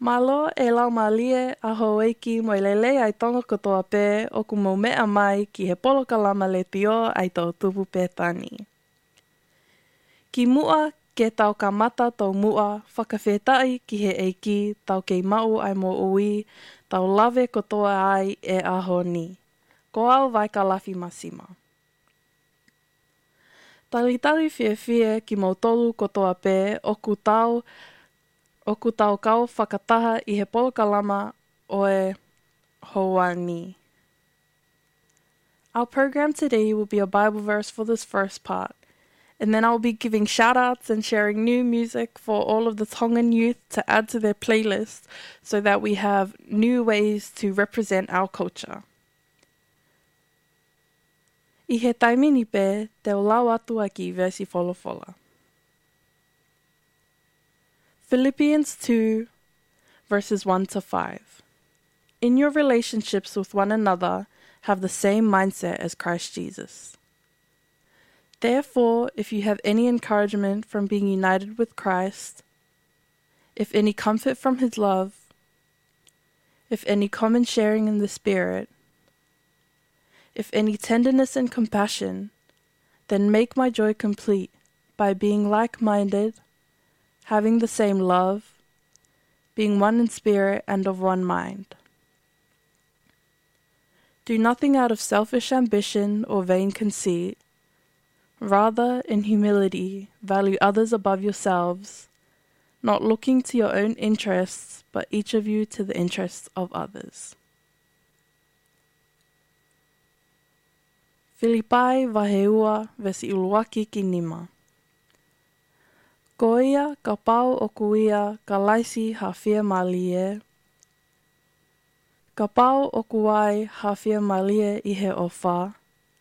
Malo e lau malie a hoeki mo i lele ai tonga kotoa pē o ku mo mea mai ki he poloka lama le pio ai tau tupu pētani. Ki mua ke tau ka mata tau mua, whakawhetai ki he eiki tau kei mau ai mo ui, tau lawe kotoa ai e aho ni. Ko au vai ka lafi masima. Talitali fie ki mo tolu kotoa pē o ku tau kau whakataha i he poloka lama o e Hoani. Our program today will be a Bible verse for this first part, and then I'll be giving shout-outs and sharing new music for all of the Tongan youth to add to their playlist so that we have new ways to represent our culture. I he taimini pē, te o lau atu aki versi wholofola. Philippians 2, verses 1 to 5. In your relationships with one another, have the same mindset as Christ Jesus. Therefore, if you have any encouragement from being united with Christ, if any comfort from his love, if any common sharing in the Spirit, if any tenderness and compassion, then make my joy complete by being like-minded, having the same love, being one in spirit and of one mind. Do nothing out of selfish ambition or vain conceit. Rather, in humility, value others above yourselves, not looking to your own interests, but each of you to the interests of others. Filipai Vaheua vesi uluaki ki nima. Ko ia ka pau o kuia ka laisi hawhia malie. Ka pau o kuai hawhia malie i he ofa.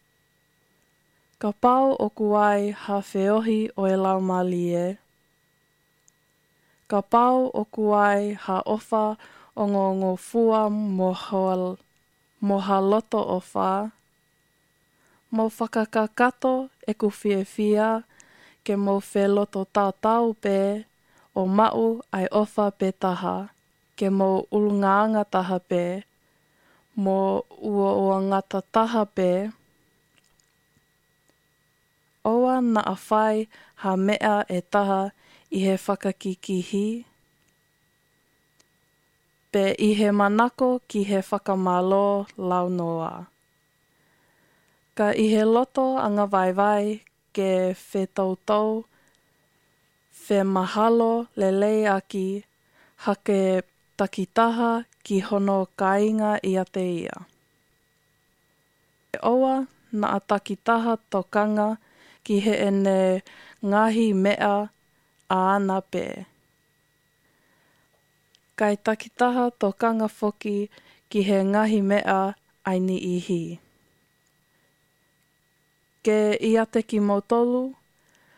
Ka pau o kuai hawheohi o e lau malie. Ka pau o kuai ha ofa o ngongo fua moha loto ofa. Mo whakakakato e ku whiawhia ke mo wheloto tātau pē o mau ai ofa pē taha, ke mo ulungaanga taha pē, mo ua ngata taha pē. Oa na a whai ha mea e taha i he whakakikihi, pē i he manako ki he whakamalo lau noa. Ka i he loto anga vai ke whetautou, whe mahalo lelei aki, hake takitaha ki hono kainga i ate ia. Oa na a takitaha tokanga ki he ene ngahi mea a ana pē. Kai takitaha tokanga foki ki he ngahi mea aini ihi. Ke i ate ki motolu,